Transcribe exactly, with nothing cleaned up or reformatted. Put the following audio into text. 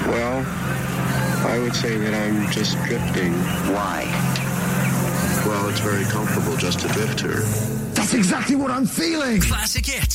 Well, I would say that I'm just drifting. Why? Well, it's very comfortable just to drift here. That's exactly what I'm feeling. Classic hits.